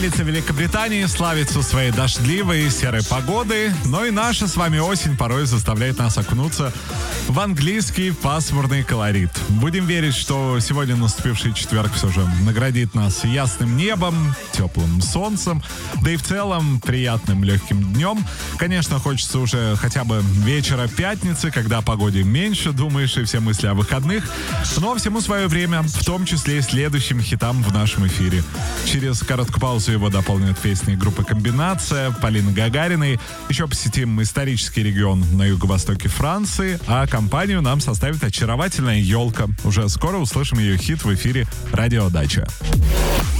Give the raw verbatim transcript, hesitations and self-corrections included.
Столица Великобритании славится своей дождливой и серой погодой, но и наша с вами осень порой заставляет нас окунуться в английский пасмурный колорит. Будем верить, что сегодня наступивший четверг все же наградит нас ясным небом, теплым солнцем, да и в целом приятным легким днем. Конечно, хочется уже хотя бы вечера пятницы, когда о погоде меньше думаешь и все мысли о выходных, но всему свое время, в том числе и следующим хитам в нашем эфире. Через короткую паузу его дополнят песни группы «Комбинация», Полины Гагариной. Еще посетим исторический регион на юго-востоке Франции, а компанию нам составит очаровательная «Елка». Уже скоро услышим ее хит в эфире «Радио Дача».